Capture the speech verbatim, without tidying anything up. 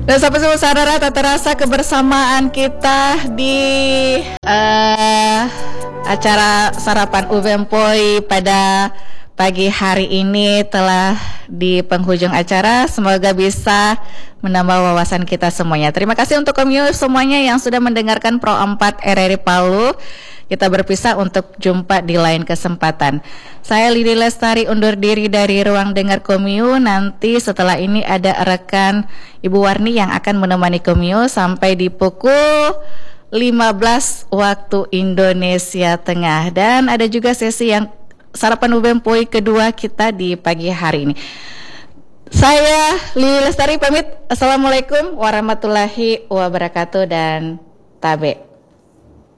Dan sampai semua saudara, tak terasa kebersamaan kita di uh, acara sarapan U B M P O I pada pagi hari ini telah di penghujung acara. Semoga bisa menambah wawasan kita semuanya. Terima kasih untuk komio semuanya yang sudah mendengarkan Pro empat R R I Palu. Kita berpisah untuk jumpa di lain kesempatan. Saya Lidi Lestari undur diri dari ruang dengar Komio. Nanti setelah ini ada rekan Ibu Warni yang akan menemani Komio sampai di pukul lima belas waktu Indonesia Tengah. Dan ada juga sesi yang sarapan U B M P O I kedua kita di pagi hari ini. Saya Lidi Lestari pamit. Assalamualaikum warahmatullahi wabarakatuh dan tabe.